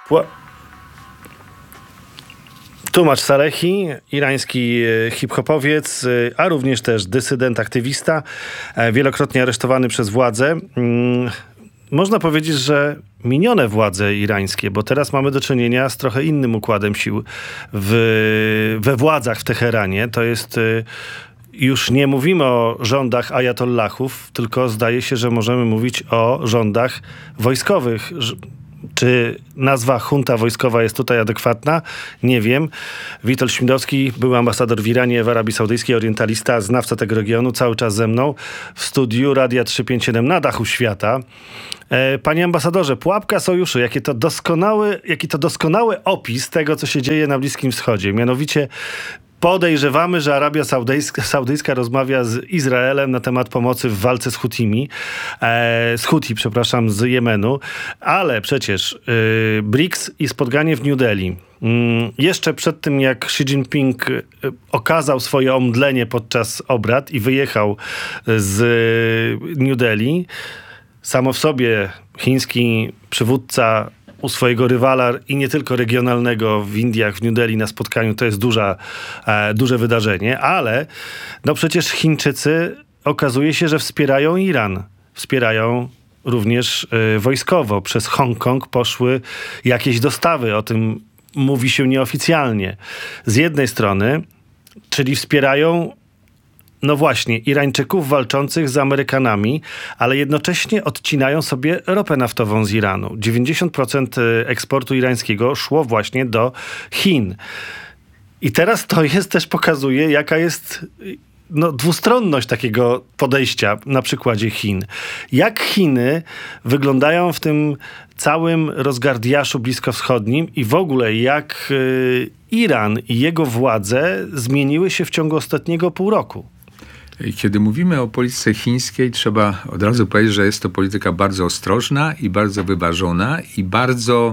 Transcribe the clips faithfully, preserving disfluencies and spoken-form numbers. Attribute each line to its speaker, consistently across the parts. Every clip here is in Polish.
Speaker 1: Tłumacz Salehi, irański hip-hopowiec, a również też dysydent, aktywista, wielokrotnie aresztowany przez władze. Można powiedzieć, że minione władze irańskie, bo teraz mamy do czynienia z trochę innym układem sił w, we władzach w Teheranie. To jest... Już nie mówimy o rządach ajatollahów, tylko zdaje się, że możemy mówić o rządach wojskowych. Czy nazwa junta wojskowa jest tutaj adekwatna? Nie wiem. Witold Śmidowski, był ambasador w Iranie, w Arabii Saudyjskiej, orientalista, znawca tego regionu, cały czas ze mną w studiu Radia trzysta pięćdziesiąt siedem na dachu świata. Panie ambasadorze, pułapka sojuszu, jaki to doskonały, jaki to doskonały opis tego, co się dzieje na Bliskim Wschodzie. Mianowicie podejrzewamy, że Arabia Saudyjska, Saudyjska rozmawia z Izraelem na temat pomocy w walce z Hutimi, e, z Huti, przepraszam, z Jemenu, ale przecież y, B R I C S i spotkanie w New Delhi. Mm, jeszcze przed tym, jak Xi Jinping y, okazał swoje omdlenie podczas obrad i wyjechał z y, New Delhi, samo w sobie chiński przywódca u swojego rywala i nie tylko regionalnego w Indiach, w New Delhi na spotkaniu, to jest duża, e, duże wydarzenie, ale no przecież Chińczycy okazuje się, że wspierają Iran. Wspierają również e, wojskowo. Przez Hongkong poszły jakieś dostawy, o tym mówi się nieoficjalnie. Z jednej strony, czyli wspierają no właśnie, Irańczyków walczących z Amerykanami, ale jednocześnie odcinają sobie ropę naftową z Iranu. dziewięćdziesiąt procent eksportu irańskiego szło właśnie do Chin. I teraz to jest też pokazuje, jaka jest no, dwustronność takiego podejścia na przykładzie Chin. Jak Chiny wyglądają w tym całym rozgardiaszu bliskowschodnim i w ogóle jak y, Iran i jego władze zmieniły się w ciągu ostatniego pół roku?
Speaker 2: Kiedy mówimy o polityce chińskiej, trzeba od razu powiedzieć, że jest to polityka bardzo ostrożna i bardzo wyważona i bardzo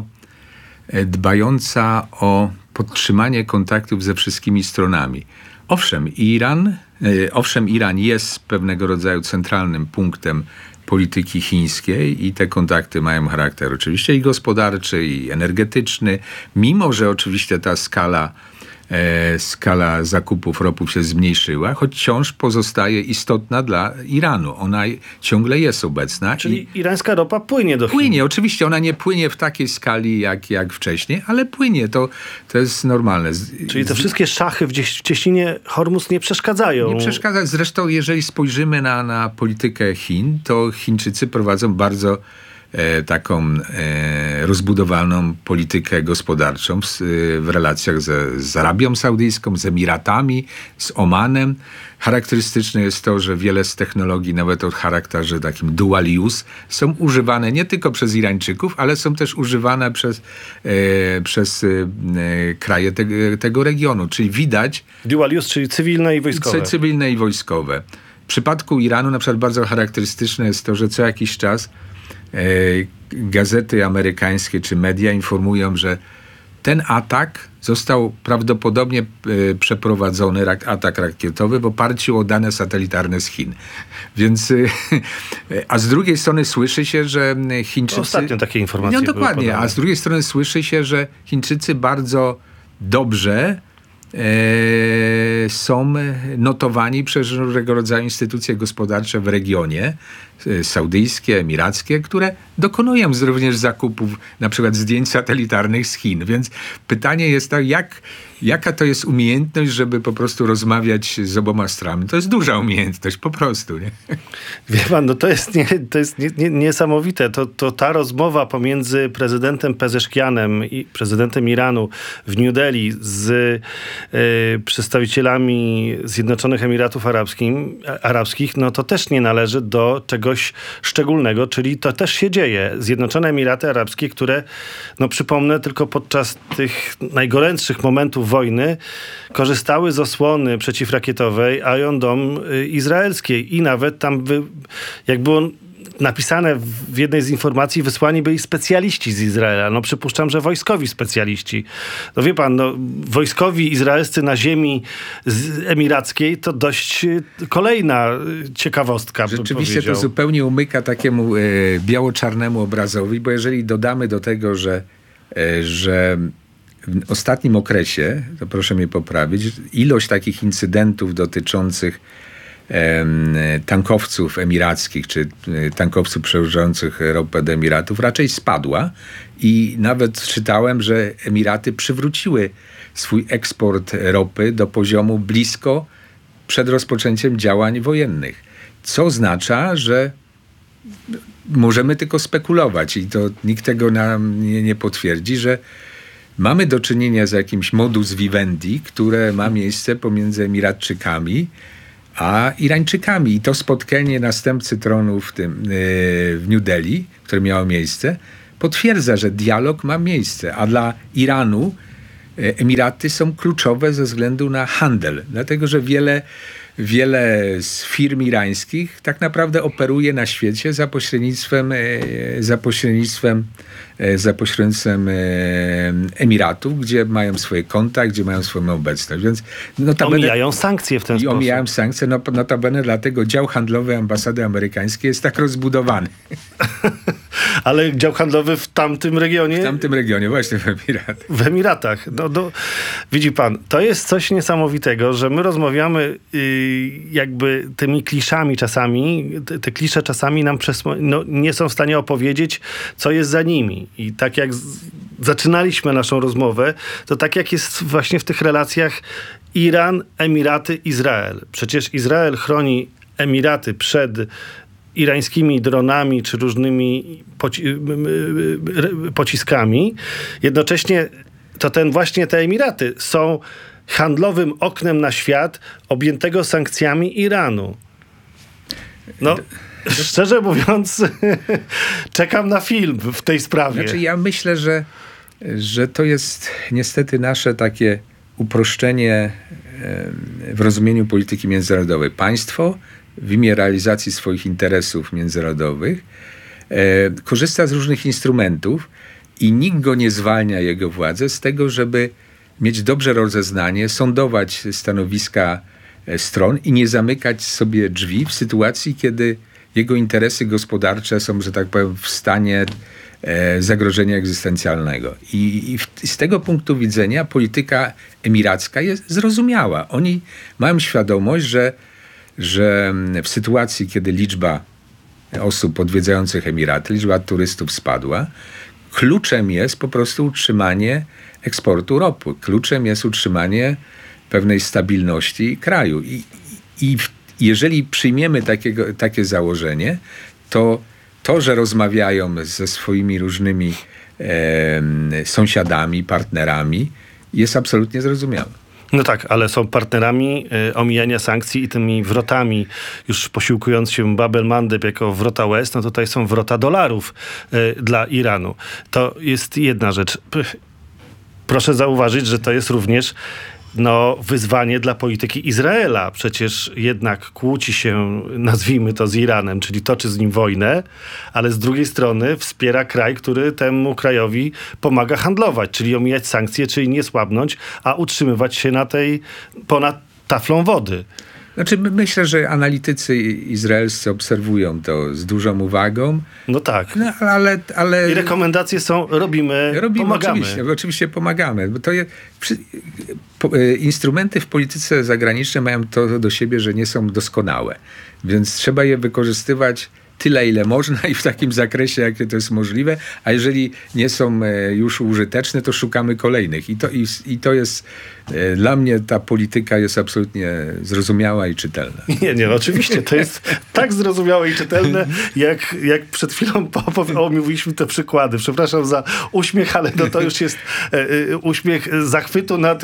Speaker 2: dbająca o podtrzymanie kontaktów ze wszystkimi stronami. Owszem, Iran, owszem, Iran jest pewnego rodzaju centralnym punktem polityki chińskiej i te kontakty mają charakter oczywiście i gospodarczy, i energetyczny, mimo że oczywiście ta skala E, skala zakupów ropów się zmniejszyła, choć wciąż pozostaje istotna dla Iranu. Ona ciągle jest obecna.
Speaker 1: Czyli i irańska ropa płynie do Chin.
Speaker 2: Płynie, oczywiście. Ona nie płynie w takiej skali jak, jak wcześniej, ale płynie. To, to jest normalne.
Speaker 1: Czyli te wszystkie szachy w, w cieśninie Hormuz nie przeszkadzają.
Speaker 2: Nie przeszkadza. Zresztą jeżeli spojrzymy na, na politykę Chin, to Chińczycy prowadzą bardzo E, taką e, rozbudowaną politykę gospodarczą w, w relacjach ze, z Arabią Saudyjską, z Emiratami, z Omanem. Charakterystyczne jest to, że wiele z technologii, nawet o charakterze takim dual use, są używane nie tylko przez Irańczyków, ale są też używane przez, e, przez e, kraje te, tego regionu. Czyli widać...
Speaker 1: Dual use, czyli cywilne i wojskowe.
Speaker 2: Cywilne i wojskowe. W przypadku Iranu na przykład bardzo charakterystyczne jest to, że co jakiś czas gazety amerykańskie czy media informują, że ten atak został prawdopodobnie przeprowadzony, atak rakietowy, w oparciu o dane satelitarne z Chin. Więc, a z drugiej strony słyszy się, że Chińczycy...
Speaker 1: Ostatnio takie informacje
Speaker 2: No dokładnie, a z drugiej strony słyszy się, że Chińczycy bardzo dobrze E, są notowani przez różnego rodzaju instytucje gospodarcze w regionie, e, saudyjskie, emirackie, które dokonują również zakupów, na przykład zdjęć satelitarnych z Chin. Więc pytanie jest to, jak, jaka to jest umiejętność, żeby po prostu rozmawiać z oboma stronami. To jest duża umiejętność, po prostu. Nie?
Speaker 1: Wie pan, no to jest, nie, to jest nie, nie, niesamowite. To, to ta rozmowa pomiędzy prezydentem Pezeszkianem i prezydentem Iranu w New Delhi z y, przedstawicielami Zjednoczonych Emiratów Arabskim, Arabskich, no to też nie należy do czegoś szczególnego, czyli to też się dzieje. Zjednoczone Emiraty Arabskie, które, no przypomnę, tylko podczas tych najgorętszych momentów wojny korzystały z osłony przeciwrakietowej Iron Dome izraelskiej i nawet tam, wy, jak było napisane w jednej z informacji, wysłani byli specjaliści z Izraela. No przypuszczam, że wojskowi specjaliści. No wie pan, no, wojskowi izraelscy na ziemi emirackiej to dość kolejna ciekawostka.
Speaker 2: Rzeczywiście to zupełnie umyka takiemu e, biało-czarnemu obrazowi, bo jeżeli dodamy do tego, że że w ostatnim okresie, to proszę mnie poprawić, ilość takich incydentów dotyczących tankowców emirackich, czy tankowców przewożących ropę do Emiratów raczej spadła i nawet czytałem, że Emiraty przywróciły swój eksport ropy do poziomu blisko przed rozpoczęciem działań wojennych. Co oznacza, że możemy tylko spekulować i to nikt tego nam nie, nie potwierdzi, że mamy do czynienia z jakimś modus vivendi, które ma miejsce pomiędzy Emiratczykami a Irańczykami. I to spotkanie następcy tronu w, tym, w New Delhi, które miało miejsce, potwierdza, że dialog ma miejsce. A dla Iranu Emiraty są kluczowe ze względu na handel. Dlatego, że wiele, wiele z firm irańskich tak naprawdę operuje na świecie za pośrednictwem, za pośrednictwem, za pośrednictwem Emiratów, gdzie mają swoje konta, gdzie mają swoją obecność. Więc notabene,
Speaker 1: omijają sankcje w ten
Speaker 2: i
Speaker 1: sposób.
Speaker 2: Omijają sankcje, no, notabene dlatego dział handlowy ambasady amerykańskiej jest tak rozbudowany.
Speaker 1: Ale dział handlowy w tamtym regionie?
Speaker 2: W tamtym regionie, właśnie w Emiratach.
Speaker 1: W Emiratach. No, no, widzi pan, to jest coś niesamowitego, że my rozmawiamy yy, jakby tymi kliszami czasami, te, te klisze czasami nam przesmo- no, nie są w stanie opowiedzieć, co jest za nimi. I tak jak z- zaczynaliśmy naszą rozmowę, to tak jak jest właśnie w tych relacjach Iran, Emiraty, Izrael. Przecież Izrael chroni Emiraty przed irańskimi dronami czy różnymi poci- pociskami. Jednocześnie to ten właśnie te Emiraty są handlowym oknem na świat objętego sankcjami Iranu. No, szczerze mówiąc, czekam na film w tej sprawie.
Speaker 2: Znaczy ja myślę, że, że to jest niestety nasze takie uproszczenie w rozumieniu polityki międzynarodowej. Państwo w imię realizacji swoich interesów międzynarodowych e, korzysta z różnych instrumentów i nikt go nie zwalnia, jego władze, z tego, żeby mieć dobrze rozeznanie, sądować stanowiska stron i nie zamykać sobie drzwi w sytuacji, kiedy jego interesy gospodarcze są, że tak powiem, w stanie e, zagrożenia egzystencjalnego. I, i w, z tego punktu widzenia polityka emiracka jest zrozumiała. Oni mają świadomość, że że w sytuacji, kiedy liczba osób odwiedzających Emiraty, liczba turystów spadła, kluczem jest po prostu utrzymanie eksportu ropy. Kluczem jest utrzymanie pewnej stabilności kraju. I, i jeżeli przyjmiemy takiego, takie założenie, to to, że rozmawiają ze swoimi różnymi e, sąsiadami, partnerami, jest absolutnie zrozumiałe.
Speaker 1: No tak, ale są partnerami y, omijania sankcji i tymi wrotami, już posiłkując się Bab el-Mandeb jako wrota West, no tutaj są wrota dolarów y, dla Iranu. To jest jedna rzecz. Proszę zauważyć, że to jest również no, wyzwanie dla polityki Izraela. Przecież jednak kłóci się, nazwijmy to, z Iranem, czyli toczy z nim wojnę, ale z drugiej strony wspiera kraj, który temu krajowi pomaga handlować, czyli omijać sankcje, czyli nie słabnąć, a utrzymywać się na tej ponad taflą wody.
Speaker 2: Znaczy, myślę, że analitycy izraelscy obserwują to z dużą uwagą.
Speaker 1: No tak.
Speaker 2: No, ale, ale...
Speaker 1: I rekomendacje są, robimy,
Speaker 2: robimy
Speaker 1: pomagamy.
Speaker 2: Oczywiście, oczywiście pomagamy. Bo to je, przy, po, instrumenty w polityce zagranicznej mają to do siebie, że nie są doskonałe. Więc trzeba je wykorzystywać tyle, ile można i w takim zakresie, jakie to jest możliwe, a jeżeli nie są już użyteczne, to szukamy kolejnych. I to, i, i to jest, dla mnie ta polityka jest absolutnie zrozumiała i czytelna.
Speaker 1: Nie, nie, oczywiście, to jest tak zrozumiałe i czytelne, jak, jak przed chwilą omówiliśmy te przykłady. Przepraszam za uśmiech, ale no to już jest e, uśmiech zachwytu nad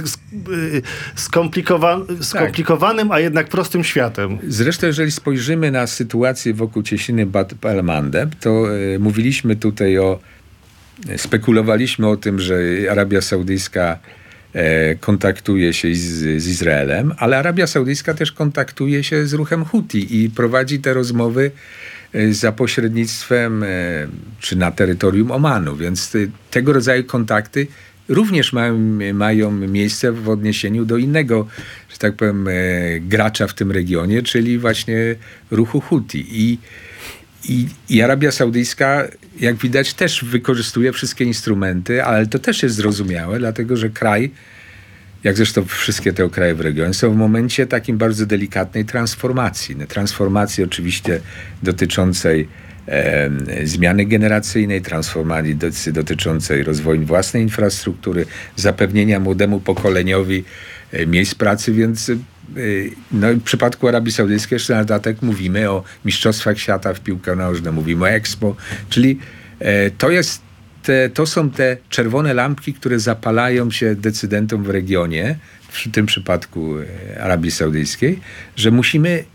Speaker 1: skomplikowa- skomplikowanym, a jednak prostym światem.
Speaker 2: Zresztą, jeżeli spojrzymy na sytuację wokół cieśniny Bab el-Mandeb, to e, mówiliśmy tutaj o, spekulowaliśmy o tym, że Arabia Saudyjska e, kontaktuje się z, z Izraelem, ale Arabia Saudyjska też kontaktuje się z ruchem Huti i prowadzi te rozmowy e, za pośrednictwem e, czy na terytorium Omanu, więc te, tego rodzaju kontakty również mają, mają miejsce w odniesieniu do innego, że tak powiem, e, gracza w tym regionie, czyli właśnie ruchu Huti. I I, I Arabia Saudyjska, jak widać, też wykorzystuje wszystkie instrumenty, ale to też jest zrozumiałe, dlatego że kraj, jak zresztą wszystkie te kraje w regionie, są w momencie takim bardzo delikatnej transformacji. Transformacji oczywiście dotyczącej e, zmiany generacyjnej, transformacji dotyczącej rozwoju własnej infrastruktury, zapewnienia młodemu pokoleniowi e, miejsc pracy, więc e, no, w przypadku Arabii Saudyjskiej jeszcze na dodatek mówimy o mistrzostwach świata w piłkę nożną, mówimy o Expo, czyli e, to jest Te, to są te czerwone lampki, które zapalają się decydentom w regionie, w tym przypadku Arabii Saudyjskiej, że musimy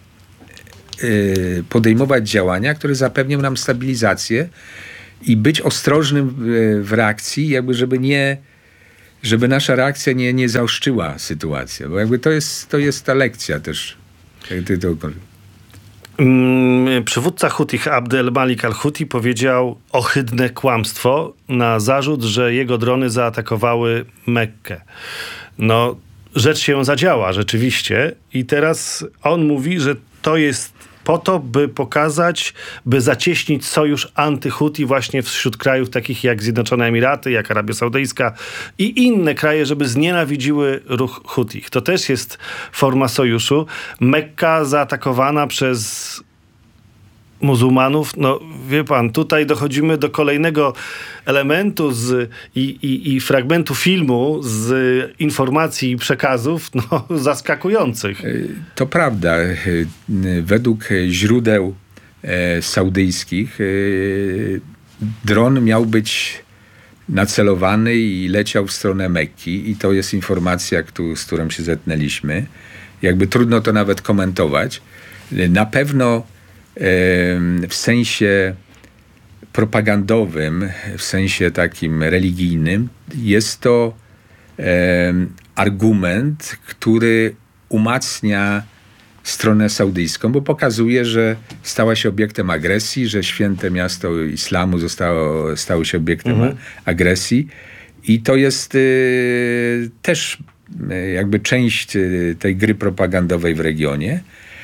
Speaker 2: y, podejmować działania, które zapewnią nam stabilizację i być ostrożnym w, w reakcji, jakby żeby nie, żeby nasza reakcja nie, nie zaostrzyła sytuację, bo jakby to jest, to jest ta lekcja też. Ty to
Speaker 1: Przywódca Hutich Abd el-Malik al-Huti powiedział ohydne kłamstwo na zarzut, że jego drony zaatakowały Mekkę. No, rzecz się zadziała rzeczywiście i teraz on mówi, że to jest po to, by pokazać, by zacieśnić sojusz anty-Huti właśnie wśród krajów takich jak Zjednoczone Emiraty, jak Arabia Saudyjska i inne kraje, żeby znienawidziły ruch Hutich. To też jest forma sojuszu. Mekka zaatakowana przez muzułmanów, no wie pan, tutaj dochodzimy do kolejnego elementu z, i, i, i fragmentu filmu z informacji i przekazów no, zaskakujących.
Speaker 2: To prawda. Według źródeł e, saudyjskich e, dron miał być nacelowany i leciał w stronę Mekki i to jest informacja, któ- z którą się zetknęliśmy. Jakby trudno to nawet komentować. Na pewno w sensie propagandowym, w sensie takim religijnym, jest to e, argument, który umacnia stronę saudyjską, bo pokazuje, że stała się obiektem agresji, że święte miasto islamu zostało, stało się obiektem mhm. agresji i to jest y, też y, jakby część y, tej gry propagandowej w regionie.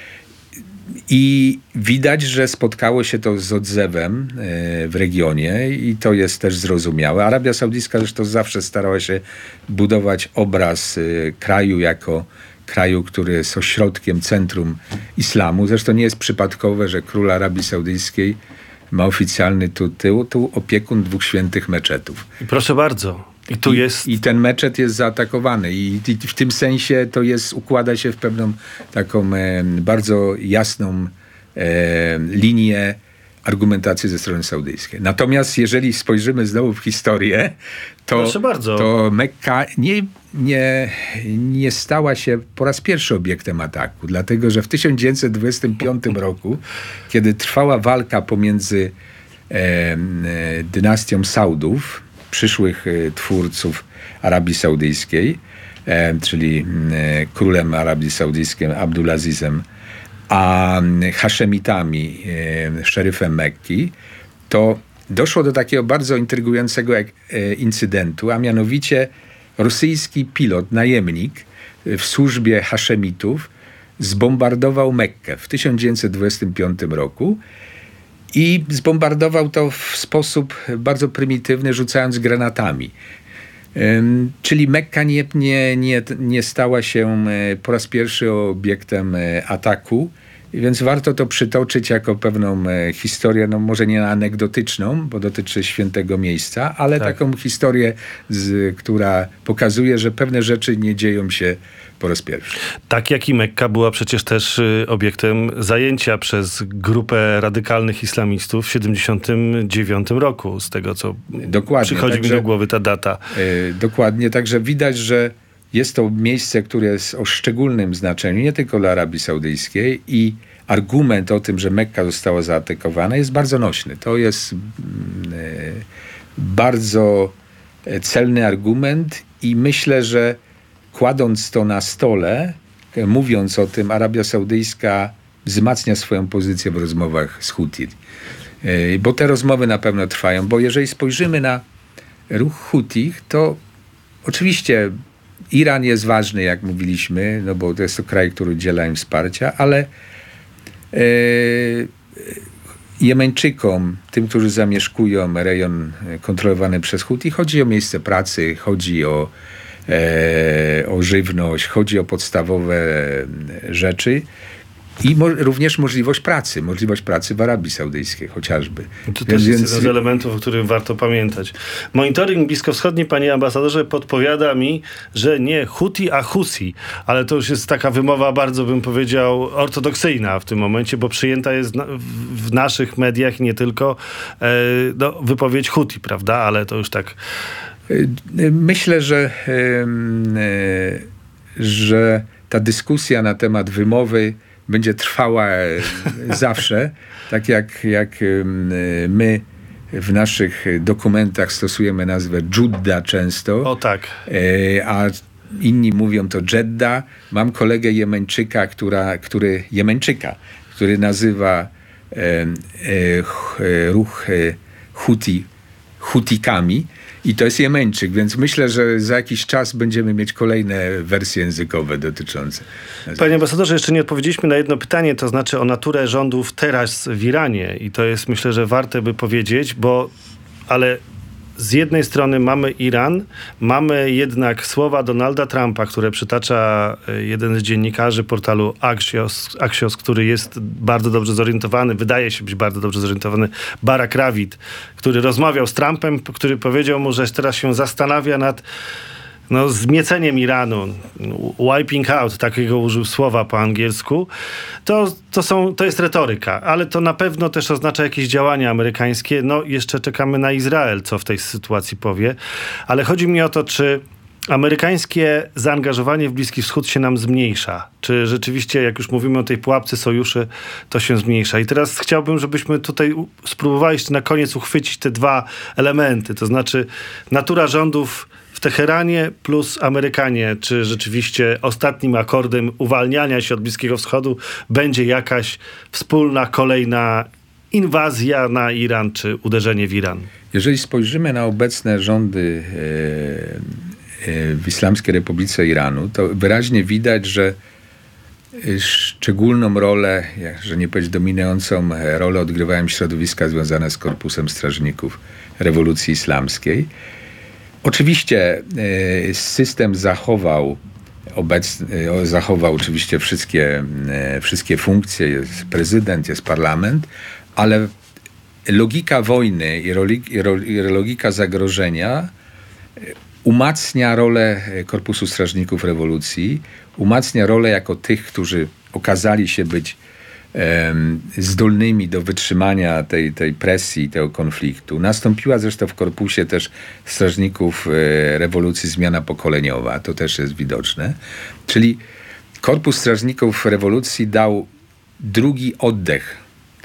Speaker 2: I widać, że spotkało się to z odzewem w regionie i to jest też zrozumiałe. Arabia Saudyjska zresztą zawsze starała się budować obraz kraju jako kraju, który jest ośrodkiem, centrum islamu. Zresztą nie jest przypadkowe, że król Arabii Saudyjskiej ma oficjalny tytuł, tu opiekun dwóch świętych meczetów.
Speaker 1: I proszę bardzo. I tu
Speaker 2: I,
Speaker 1: jest...
Speaker 2: I ten meczet jest zaatakowany i, i w tym sensie to jest, układa się w pewną taką e, bardzo jasną e, linię argumentacji ze strony saudyjskiej. Natomiast jeżeli spojrzymy znowu w historię, to, to Mekka nie, nie, nie stała się po raz pierwszy obiektem ataku, dlatego że w tysiąc dziewięćset dwudziestym piątym roku, kiedy trwała walka pomiędzy e, e, dynastią Saudów, przyszłych e, twórców Arabii Saudyjskiej, e, czyli e, królem Arabii Saudyjskiej Abdulazizem, a Haszemitami, e, szeryfem Mekki, to doszło do takiego bardzo intrygującego e, incydentu, a mianowicie rosyjski pilot, najemnik w służbie Haszemitów zbombardował Mekkę w tysiąc dziewięćset dwudziestym piątym roku i zbombardował to w sposób bardzo prymitywny, rzucając granatami. Um, czyli Mekka nie, nie, nie, nie stała się e, po raz pierwszy obiektem e, ataku, więc warto to przytoczyć jako pewną e, historię, no może nie anegdotyczną, bo dotyczy świętego miejsca, ale tak. taką historię, z, która pokazuje, że pewne rzeczy nie dzieją się po raz pierwszy.
Speaker 1: Tak jak i Mekka była przecież też y, obiektem zajęcia przez grupę radykalnych islamistów w siedemdziesiątym dziewiątym roku, z tego co dokładnie, przychodzi także, mi do głowy ta data.
Speaker 2: Yy, dokładnie, także widać, że jest to miejsce, które jest o szczególnym znaczeniu, nie tylko dla Arabii Saudyjskiej i argument o tym, że Mekka została zaatakowana jest bardzo nośny. To jest yy, bardzo celny argument i myślę, że kładąc to na stole, mówiąc o tym, Arabia Saudyjska wzmacnia swoją pozycję w rozmowach z Huti. Bo te rozmowy na pewno trwają, bo jeżeli spojrzymy na ruch Hutich, to oczywiście Iran jest ważny, jak mówiliśmy, no bo to jest to kraj, który udziela im wsparcia, ale yy, Jemeńczykom, tym, którzy zamieszkują rejon kontrolowany przez Huti, chodzi o miejsce pracy, chodzi o, e, o żywność, chodzi o podstawowe rzeczy i mo- również możliwość pracy, możliwość pracy w Arabii Saudyjskiej chociażby.
Speaker 1: To też jest jeden z elementów, o którym warto pamiętać. Monitoring bliskowschodni, panie ambasadorze, podpowiada mi, że nie Huti, a Husi, ale to już jest taka wymowa bardzo, bym powiedział, ortodoksyjna w tym momencie, bo przyjęta jest na, w naszych mediach i nie tylko e, no, wypowiedź Huti, prawda? Ale to już tak...
Speaker 2: Myślę, że, że ta dyskusja na temat wymowy będzie trwała zawsze, tak jak, jak my w naszych dokumentach stosujemy nazwę Dżudda często.
Speaker 1: O tak.
Speaker 2: A inni mówią to Dżedda. Mam kolegę Jemeńczyka, która, który, Jemeńczyka, który nazywa e, e, ruch e, Huti Hutikami. I to jest Jemeńczyk, więc myślę, że za jakiś czas będziemy mieć kolejne wersje językowe dotyczące.
Speaker 1: Panie ambasadorze, jeszcze nie odpowiedzieliśmy na jedno pytanie, to znaczy o naturę rządów teraz w Iranie. I to jest, myślę, że warte by powiedzieć, bo ale z jednej strony mamy Iran, mamy jednak słowa Donalda Trumpa, które przytacza jeden z dziennikarzy portalu Axios, Axios, który jest bardzo dobrze zorientowany, wydaje się być bardzo dobrze zorientowany, Barak Ravid, który rozmawiał z Trumpem, który powiedział mu, że teraz się zastanawia nad no, zmieceniem Iranu, wiping out, takiego użył słowa po angielsku, to, to, są, to jest retoryka, ale to na pewno też oznacza jakieś działania amerykańskie. No jeszcze czekamy na Izrael, co w tej sytuacji powie, ale chodzi mi o to, czy amerykańskie zaangażowanie w Bliski Wschód się nam zmniejsza. Czy rzeczywiście, jak już mówimy o tej pułapce sojuszy, to się zmniejsza. I teraz chciałbym, żebyśmy tutaj spróbowali jeszcze na koniec uchwycić te dwa elementy, to znaczy natura rządów w Teheranie plus Amerykanie. Czy rzeczywiście ostatnim akordem uwalniania się od Bliskiego Wschodu będzie jakaś wspólna, kolejna inwazja na Iran, czy uderzenie w Iran?
Speaker 2: Jeżeli spojrzymy na obecne rządy e, e, w Islamskiej Republice Iranu, to wyraźnie widać, że szczególną rolę, że nie powiedzieć dominującą rolę odgrywają środowiska związane z Korpusem Strażników Rewolucji Islamskiej. Oczywiście e, system zachował, obecny, e, zachował oczywiście wszystkie, e, wszystkie funkcje, jest prezydent, jest parlament, ale logika wojny i, roli, i, ro, i logika zagrożenia umacnia rolę Korpusu Strażników Rewolucji, umacnia rolę jako tych, którzy okazali się być zdolnymi do wytrzymania tej, tej presji, tego konfliktu. Nastąpiła zresztą w korpusie też strażników rewolucji zmiana pokoleniowa, to też jest widoczne. Czyli Korpus Strażników Rewolucji dał drugi oddech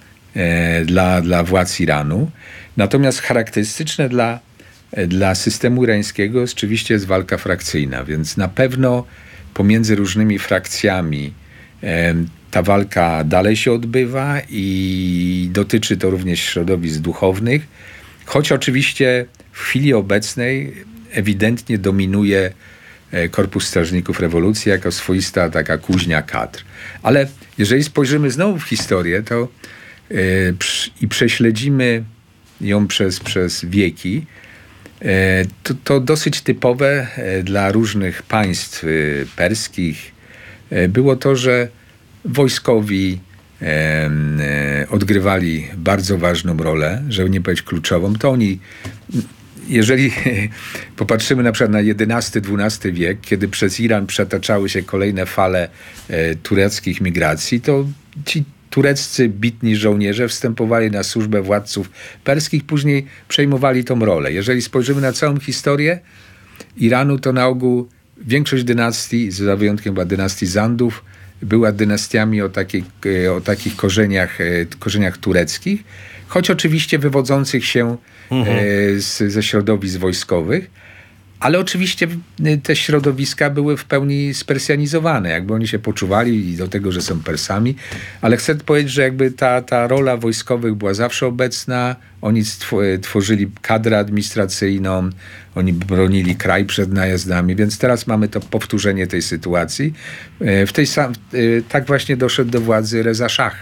Speaker 2: dla, dla władz Iranu. Natomiast charakterystyczne dla, dla systemu irańskiego oczywiście jest walka frakcyjna, więc na pewno pomiędzy różnymi frakcjami ta walka dalej się odbywa i dotyczy to również środowisk duchownych, choć oczywiście w chwili obecnej ewidentnie dominuje Korpus Strażników Rewolucji jako swoista taka kuźnia kadr. Ale jeżeli spojrzymy znowu w historię to yy, przy, i prześledzimy ją przez, przez wieki, yy, to, to dosyć typowe yy, dla różnych państw yy, perskich yy, było to, że wojskowi e, e, odgrywali bardzo ważną rolę, żeby nie powiedzieć kluczową, to oni, jeżeli popatrzymy na przykład na jedenasty dwunasty wiek, kiedy przez Iran przetaczały się kolejne fale e, tureckich migracji, to ci tureccy bitni żołnierze wstępowali na służbę władców perskich, później przejmowali tą rolę. Jeżeli spojrzymy na całą historię Iranu, to na ogół większość dynastii, za wyjątkiem chyba dynastii Zandów, była dynastiami o, takiej, o takich korzeniach, korzeniach tureckich, choć oczywiście wywodzących się mhm. z, ze środowisk wojskowych, ale oczywiście te środowiska były w pełni spersjanizowane, jakby oni się poczuwali do tego, że są Persami, ale chcę powiedzieć, że jakby ta, ta rola wojskowych była zawsze obecna, oni tworzyli kadrę administracyjną, oni bronili kraj przed najazdami, więc teraz mamy to powtórzenie tej sytuacji. W tej sam, tak właśnie doszedł do władzy Reza Szach,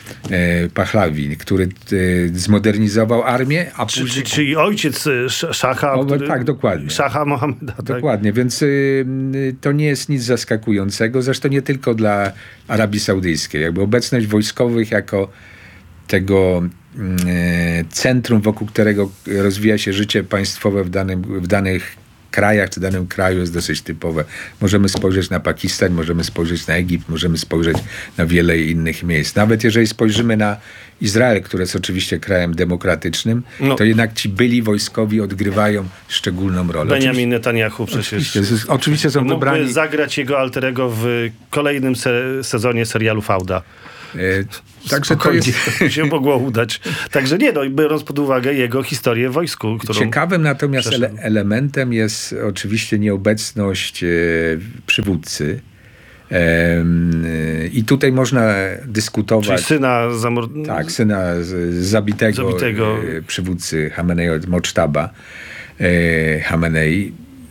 Speaker 2: e, Pahlawi, który e, zmodernizował armię, a
Speaker 1: Czyli,
Speaker 2: później...
Speaker 1: czyli ojciec y, sz- szacha,
Speaker 2: O,
Speaker 1: który,
Speaker 2: tak, dokładnie.
Speaker 1: szacha Mohameda. Tak?
Speaker 2: Dokładnie, więc y, to nie jest nic zaskakującego, zresztą nie tylko dla Arabii Saudyjskiej. Jakby obecność wojskowych jako tego y, centrum, wokół którego rozwija się życie państwowe w, danym, w danych krajach czy danym kraju jest dosyć typowe. Możemy spojrzeć na Pakistan, możemy spojrzeć na Egipt, możemy spojrzeć na wiele innych miejsc. Nawet jeżeli spojrzymy na Izrael, który jest oczywiście krajem demokratycznym,
Speaker 1: no.
Speaker 2: to jednak ci byli wojskowi odgrywają szczególną rolę.
Speaker 1: Benjamin Netanyahu przecież
Speaker 2: Oczywiście, oczywiście są
Speaker 1: mógłby
Speaker 2: wybrani...
Speaker 1: zagrać jego alterego w kolejnym se- sezonie serialu Fauda.
Speaker 2: E, także to
Speaker 1: Spokojnie,
Speaker 2: jest...
Speaker 1: to się mogło udać. Także nie, no, biorąc pod uwagę jego historię w wojsku. Którą
Speaker 2: Ciekawym natomiast ele-
Speaker 1: przeszedł.
Speaker 2: elementem jest oczywiście nieobecność e, przywódcy. E, I tutaj można dyskutować...
Speaker 1: Czyli syna zamor-
Speaker 2: Tak, syna z, zabitego,
Speaker 1: Zabitego.
Speaker 2: E, przywódcy Hamenei, Mochtaba e, Hamenei.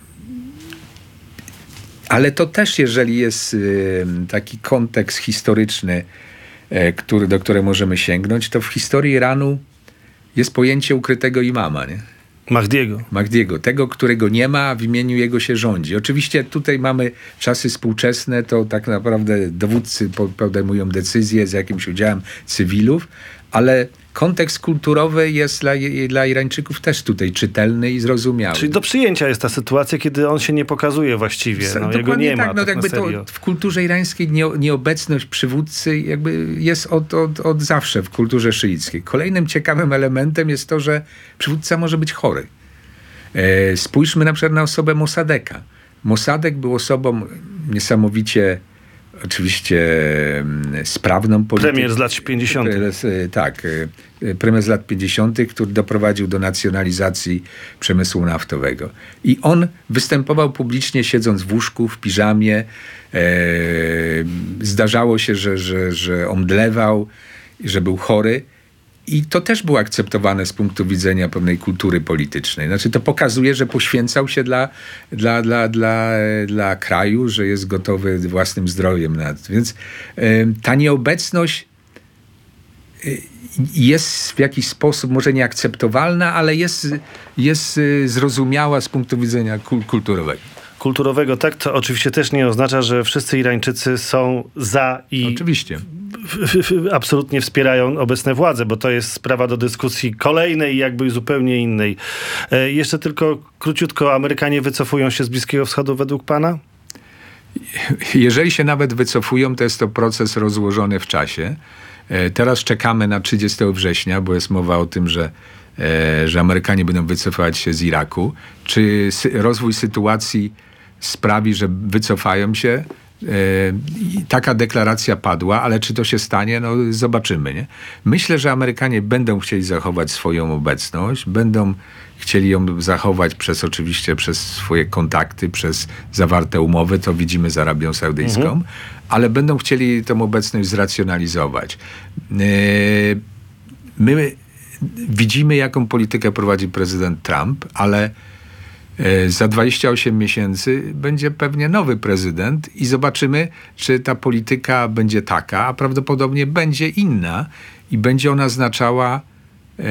Speaker 2: Ale to też, jeżeli jest e, taki kontekst historyczny, e, który, do którego możemy sięgnąć, to w historii Iranu jest pojęcie ukrytego imama, nie?
Speaker 1: Mahdiego.
Speaker 2: Mahdiego, tego, którego nie ma, a w imieniu jego się rządzi. Oczywiście tutaj mamy czasy współczesne, to tak naprawdę dowódcy podejmują decyzje z jakimś udziałem cywilów, ale kontekst kulturowy jest dla, dla Irańczyków też tutaj czytelny i zrozumiały.
Speaker 1: Czyli do przyjęcia jest ta sytuacja, kiedy on się nie pokazuje właściwie. No, jego nie
Speaker 2: tak,
Speaker 1: ma.
Speaker 2: no,
Speaker 1: Tak
Speaker 2: jakby
Speaker 1: na serio.
Speaker 2: to w kulturze irańskiej nie, nieobecność przywódcy jakby jest od, od, od zawsze w kulturze szyickiej. Kolejnym ciekawym elementem jest to, że przywódca może być chory. E, spójrzmy na przykład na osobę Mossadeka. Mossadek był osobą niesamowicie oczywiście mm, sprawną polityką.
Speaker 1: Premier z lat pięćdziesiątych.
Speaker 2: Tak, e, premier z lat pięćdziesiątych, który doprowadził do nacjonalizacji przemysłu naftowego. I on występował publicznie siedząc w łóżku, w piżamie. E, zdarzało się, że, że, że omdlewał, że był chory. I to też było akceptowane z punktu widzenia pewnej kultury politycznej. Znaczy to pokazuje, że poświęcał się dla, dla, dla, dla, dla kraju, że jest gotowy własnym zdrowiem na to. Więc y, ta nieobecność y, jest w jakiś sposób może nieakceptowalna, ale jest, jest y, zrozumiała z punktu widzenia kul- kulturowego.
Speaker 1: Kulturowego, tak, to oczywiście też nie oznacza, że wszyscy Irańczycy są za i
Speaker 2: Oczywiście.
Speaker 1: absolutnie wspierają obecne władze, bo to jest sprawa do dyskusji kolejnej, jakby zupełnie innej. E, jeszcze tylko króciutko, Amerykanie wycofują się z Bliskiego Wschodu według pana?
Speaker 2: Jeżeli się nawet wycofują, to jest to proces rozłożony w czasie. E, teraz czekamy na trzydziestego września, bo jest mowa o tym, że, e, że Amerykanie będą wycofywać się z Iraku. Czy sy- rozwój sytuacji sprawi, że wycofają się? I taka deklaracja padła, ale czy to się stanie, no zobaczymy. Nie? Myślę, że Amerykanie będą chcieli zachować swoją obecność, będą chcieli ją zachować przez oczywiście przez swoje kontakty, przez zawarte umowy, to widzimy z Arabią Saudyjską, mhm. ale będą chcieli tą obecność zracjonalizować. My widzimy, jaką politykę prowadzi prezydent Trump, ale za dwadzieścia osiem miesięcy będzie pewnie nowy prezydent i zobaczymy, czy ta polityka będzie taka, a prawdopodobnie będzie inna i będzie ona oznaczała e,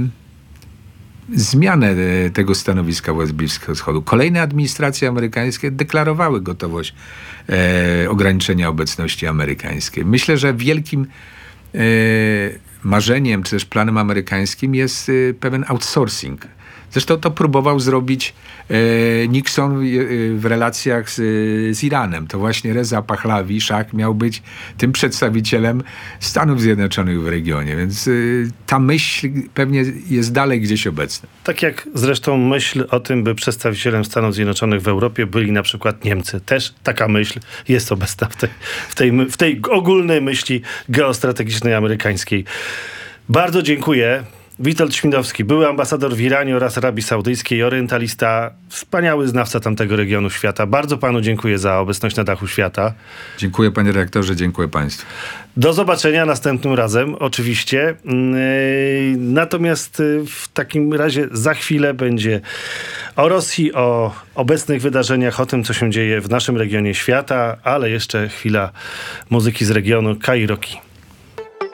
Speaker 2: zmianę tego stanowiska wobec Bliskiego Wschodu. Kolejne administracje amerykańskie deklarowały gotowość e, ograniczenia obecności amerykańskiej. Myślę, że wielkim e, marzeniem, czy też planem amerykańskim jest e, pewien outsourcing. Zresztą to próbował zrobić e, Nixon e, w relacjach z, z Iranem. To właśnie Reza Pahlavi, szach, miał być tym przedstawicielem Stanów Zjednoczonych w regionie. Więc e, ta myśl pewnie jest dalej gdzieś obecna.
Speaker 1: Tak jak zresztą myśl o tym, by przedstawicielem Stanów Zjednoczonych w Europie byli na przykład Niemcy. Też taka myśl jest obecna w tej, w tej, w tej ogólnej myśli geostrategicznej amerykańskiej. Bardzo dziękuję. Witold Śmidowski, były ambasador w Iranie oraz Arabii Saudyjskiej, orientalista, wspaniały znawca tamtego regionu świata. Bardzo panu dziękuję za obecność na dachu świata.
Speaker 2: Dziękuję panie redaktorze, dziękuję państwu.
Speaker 1: Do zobaczenia następnym razem, oczywiście. Natomiast w takim razie za chwilę będzie o Rosji, o obecnych wydarzeniach, o tym, co się dzieje w naszym regionie świata, ale jeszcze chwila muzyki z regionu Kairoki.